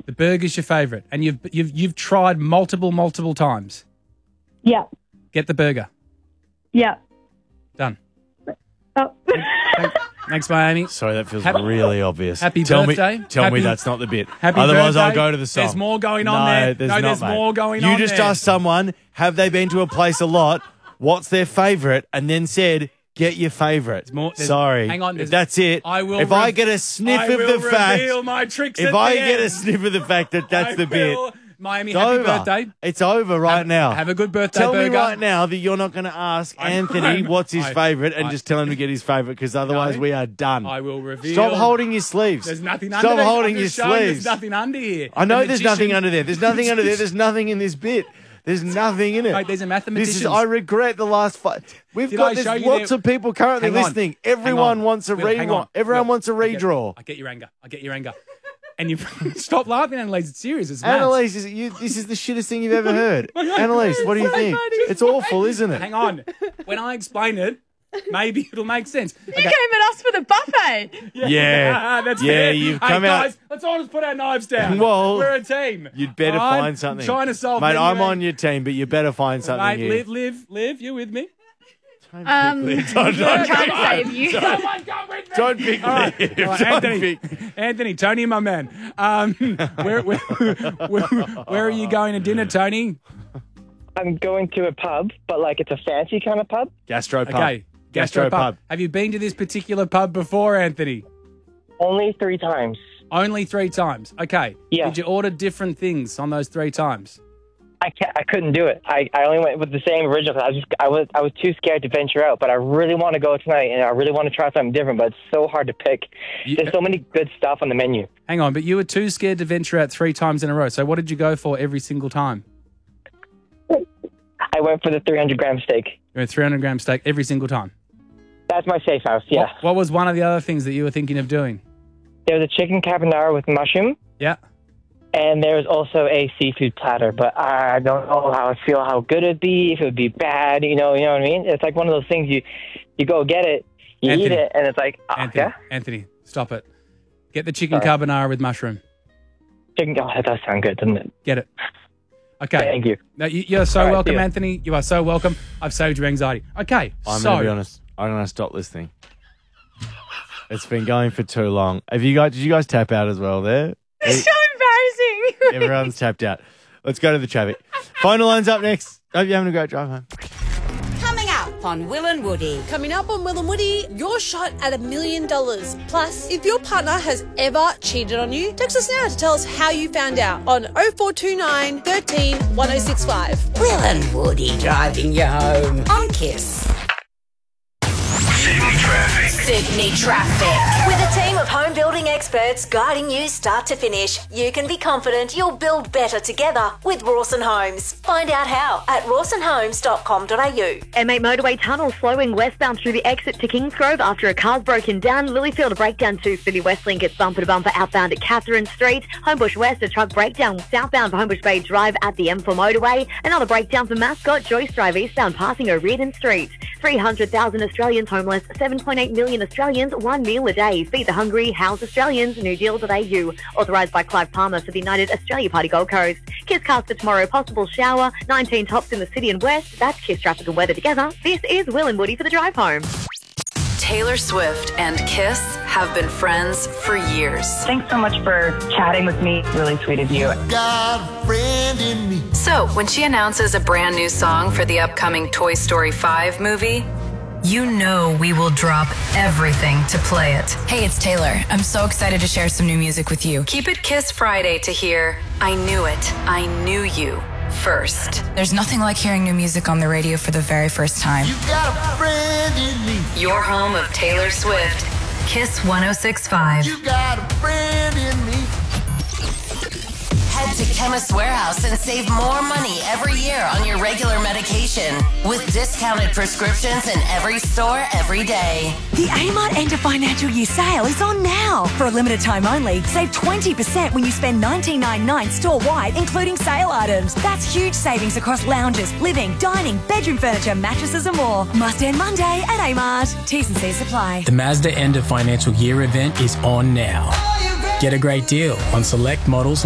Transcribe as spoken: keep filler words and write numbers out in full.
The burger's your favourite, and you've you've you've tried multiple multiple times. Yeah. Get the burger. Yeah. Done. Oh. Thanks, thanks Miami. Sorry, that feels Happy- really obvious. Happy tell birthday. Me, tell Happy- me that's not the bit. Happy Otherwise, birthday. I'll go to the song. There's more going on no, there. There's no, not, there's mate. more going you on just there. asked someone, have they been to a place a lot? What's their favourite? And then said, get your favourite. more- there's- Sorry. hang on, If there's- that's it. I will if I rev- get a sniff I of will the fact. reveal my tricks If at I the get a end. sniff of the fact that that's I the bit. will. Miami, It's happy over. birthday. It's over right Have- now. have a good birthday Tell burger. me right now that you're not going to ask I- Anthony I'm- what's his I- favourite and I- just tell him to get his favourite because otherwise No. we are done. I will reveal. Stop holding your sleeves. There's nothing under Stop there. holding I'm your just showing sleeves. There's nothing under here. I know The there's magician- nothing under there. There's nothing under there. There's nothing in this bit. There's nothing in it. Mate, there's a This mathematician. is. I regret the last five. We've Did I got there's show you lots there- of people currently Hang on. listening. Hang Everyone on. wants a Will, hang redraw. on. Everyone Will, wants a I get- redraw. I get your anger. I get your anger. And you stop laughing, Annalise. It's serious. It's maths. Annalise, is, you, this is the shittest thing you've ever heard. Annalise, what do you think? It's awful, isn't it? Hang on. When I explain it, maybe it'll make sense. You came at us for the buffet. Yeah. That's Yeah, fair. you've hey, come out- guys, let's all just put our knives down. Well, we're a team. You'd better All right? find something. I'm trying to solve Mate, menu I'm eight. on your team, but you better find something Mate, here. live, live, live. You with me? Um, I'm trying to save you. Someone come with me. Don't pick All right. me. All right, Don't Anthony, pick- Anthony, Tony, my man. Um, where, where, where, where are you going to dinner, Tony? I'm going to a pub, but like it's a fancy kind of pub. Gastro pub. Okay, Gastro pub. Have you been to this particular pub before, Anthony? Only three times. Only three times. Okay. Yeah. Did you order different things on those three times? I can't, I couldn't do it. I, I only went with the same original. I was just I was I was too scared to venture out, but I really want to go tonight, and I really want to try something different. But it's so hard to pick. You- There's so many good stuff on the menu. Hang on, but you were too scared to venture out three times in a row. So what did you go for every single time? I went for the three hundred gram steak. You went three hundred gram steak every single time. That's my safe house. Yeah. What, what was one of the other things that you were thinking of doing? There was a chicken carbonara with mushroom, Yeah. and there was also a seafood platter. But I don't know how I feel, how good it'd be, if it would be bad. You know, you know what I mean? It's like one of those things you you go get it, you Anthony. eat it, and it's like, oh, Anthony, yeah, Anthony, stop it. Get the chicken Sorry. carbonara with mushroom. chicken. Oh, that does sound good, doesn't it? Get it. Okay. Thank you. No, you, you're so All right, welcome, see ya. Anthony. You are so welcome. I've saved your anxiety. Okay. I'm so going to be honest. I'm going to stop this thing. It's been going for too long. Have you guys? Did you guys tap out as well there? It's so embarrassing. Everyone's tapped out. Let's go to the traffic. Final line's up next. Hope you're having a great drive home. Coming up on Will and Woody. Coming up on Will and Woody, your shot at a million dollars. Plus, if your partner has ever cheated on you, text us now to tell us how you found out on oh four two nine, one three, one oh six five. Will and Woody driving you home on Kiss. Sydney traffic. Sydney traffic. With a team of home building experts guiding you start to finish, you can be confident you'll build better together with Rawson Homes. Find out how at rawson homes dot com dot a u. M eight motorway tunnel slowing westbound through the exit to Kingsgrove after a car's broken down. Lilyfield a breakdown to City Westlink. It's bumper to bumper outbound at Catherine Street. Homebush West a truck breakdown southbound for Homebush Bay Drive at the M four motorway. Another breakdown for Mascot Joyce Drive eastbound passing O'Riordan Street. three hundred thousand Australians homeless. seven point eight million Australians, one meal a day. Feed the hungry, house Australians, new deal dot a u. Authorised by Clive Palmer for the United Australia Party Gold Coast. Kiss cast for tomorrow, possible shower, nineteen tops in the city and west. That's Kiss traffic and weather together. This is Will and Woody for the drive home. Taylor Swift and Kiss have been friends for years. Thanks so much for chatting with me. Really sweet of you. Got a friend in me. So, when she announces a brand new song for the upcoming Toy Story five movie, you know we will drop everything to play it. Hey, it's Taylor. I'm so excited to share some new music with you. Keep it Kiss Friday to hear I Knew It, I Knew You first. There's nothing like hearing new music on the radio for the very first time. You got a friend in me. Your home of Taylor Swift. Kiss one oh six point five. You got a friend in me. Head to Chemist Warehouse and save more money every year on your regular medication with discounted prescriptions in every store every day. The Amart End of Financial Year sale is on now. For a limited time only, save twenty percent when you spend nineteen ninety-nine store-wide, including sale items. That's huge savings across lounges, living, dining, bedroom furniture, mattresses and more. Must end Monday at Amart. T's and C's apply. The Mazda End of Financial Year event is on now. Get a great deal on select models